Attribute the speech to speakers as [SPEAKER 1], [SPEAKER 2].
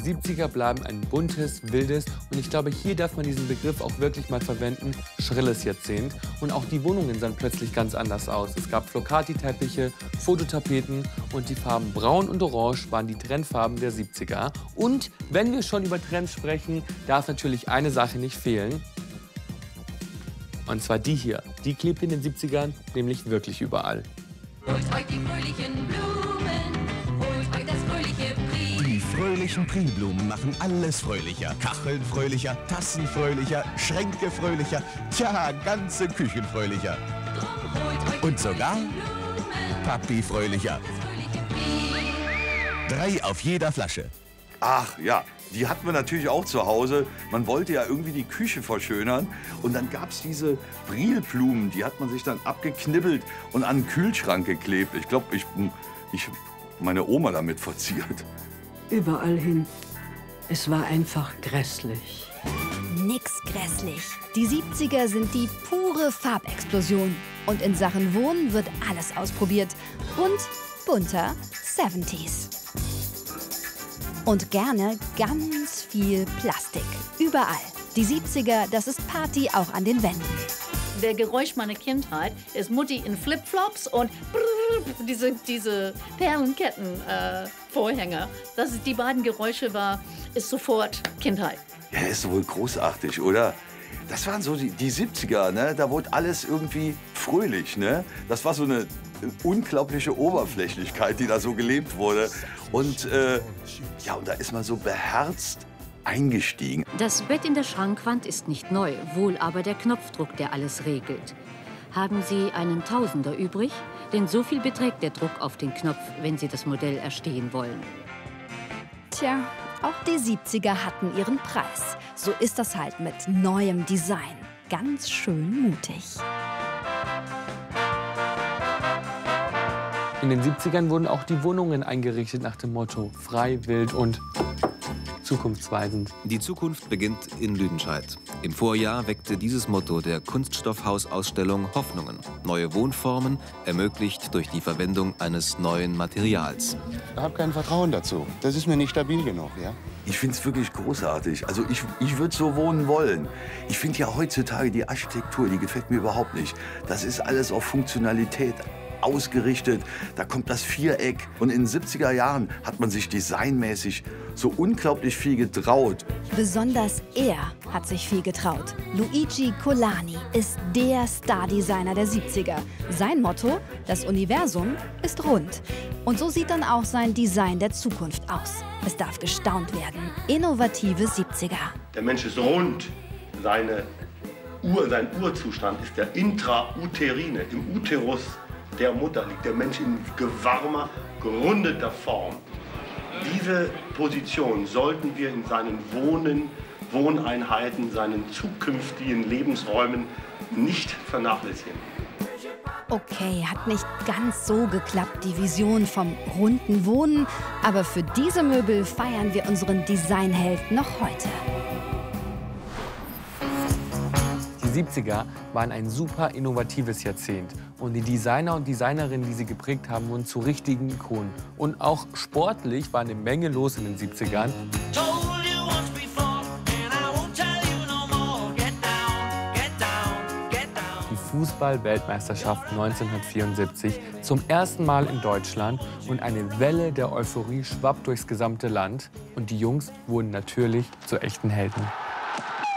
[SPEAKER 1] 70er bleiben ein buntes, wildes und ich glaube, hier darf man diesen Begriff auch wirklich mal verwenden, schrilles Jahrzehnt. Und auch die Wohnungen sahen plötzlich ganz anders aus. Es gab Flocati-Teppiche, Fototapeten und die Farben Braun und Orange waren die Trendfarben der 70er. Und wenn wir schon über Trends sprechen, darf natürlich eine Sache nicht fehlen. Und zwar die hier. Die klebt in den 70ern nämlich wirklich überall.
[SPEAKER 2] Holt euch die fröhlichen Blumen, holt euch das fröhliche Brie.
[SPEAKER 3] Die fröhlichen Prieblumen machen alles fröhlicher. Kacheln fröhlicher, Tassen fröhlicher, Schränke fröhlicher, tja, ganze Küchen fröhlicher. Und sogar Papi fröhlicher. 3 auf jeder Flasche.
[SPEAKER 4] Ach ja, die hatten wir natürlich auch zu Hause. Man wollte ja irgendwie die Küche verschönern. Und dann gab es diese Brilblumen, die hat man sich dann abgeknibbelt und an den Kühlschrank geklebt. Ich glaube, ich meine Oma damit verziert.
[SPEAKER 5] Überall hin. Es war einfach grässlich.
[SPEAKER 6] Nix grässlich. Die 70er sind die pure Farbexplosion. Und in Sachen Wohnen wird alles ausprobiert. Bunt, bunter 70s. Und gerne ganz viel Plastik. Überall. Die 70er, das ist Party auch an den Wänden.
[SPEAKER 7] Der Geräusch meiner Kindheit ist Mutti in Flipflops und diese Perlenketten-Vorhänge. Das ist die beiden Geräusche ist sofort Kindheit.
[SPEAKER 4] Ja, ist wohl großartig, oder? Das waren so die 70er, ne? Da wurde alles irgendwie fröhlich, ne? Das war so eine unglaubliche Oberflächlichkeit, die da so gelebt wurde. Und ja, und da ist man so beherzt eingestiegen.
[SPEAKER 8] Das Bett in der Schrankwand ist nicht neu, wohl aber der Knopfdruck, der alles regelt. Haben Sie einen Tausender übrig? Denn so viel beträgt der Druck auf den Knopf, wenn Sie das Modell erstehen wollen.
[SPEAKER 6] Tja, auch die 70er hatten ihren Preis. So ist das halt mit neuem Design. Ganz schön mutig.
[SPEAKER 1] In den 70ern wurden auch die Wohnungen eingerichtet nach dem Motto frei, wild und zukunftsweisend.
[SPEAKER 9] Die Zukunft beginnt in Lüdenscheid. Im Vorjahr weckte dieses Motto der Kunststoffhausausstellung Hoffnungen. Neue Wohnformen, ermöglicht durch die Verwendung eines neuen Materials.
[SPEAKER 10] Ich habe kein Vertrauen dazu. Das ist mir nicht stabil genug, ja?
[SPEAKER 4] Ich finde es wirklich großartig. Also ich würde so wohnen wollen. Ich finde ja heutzutage die Architektur, die gefällt mir überhaupt nicht. Das ist alles auf Funktionalität ausgerichtet. Da kommt das Viereck. Und in den 70er Jahren hat man sich designmäßig so unglaublich viel getraut.
[SPEAKER 6] Besonders er hat sich viel getraut. Luigi Colani ist der Stardesigner der 70er. Sein Motto: Das Universum ist rund. Und so sieht dann auch sein Design der Zukunft aus. Es darf gestaunt werden. Innovative 70er.
[SPEAKER 11] Der Mensch ist rund. Sein Urzustand ist der Intrauterine, im Uterus der Mutter liegt der Mensch in gewarmer, gerundeter Form. Diese Position sollten wir in seinen Wohneinheiten, seinen zukünftigen Lebensräumen nicht vernachlässigen.
[SPEAKER 6] Okay, hat nicht ganz so geklappt, die Vision vom runden Wohnen. Aber für diese Möbel feiern wir unseren Designheld noch heute.
[SPEAKER 1] Die 70er waren ein super innovatives Jahrzehnt. Und die Designer und Designerinnen, die sie geprägt haben, wurden zu richtigen Ikonen. Und auch sportlich war eine Menge los in den 70ern. Die Fußball-Weltmeisterschaft 1974 zum ersten Mal in Deutschland und eine Welle der Euphorie schwappt durchs gesamte Land. Und die Jungs wurden natürlich zu echten Helden.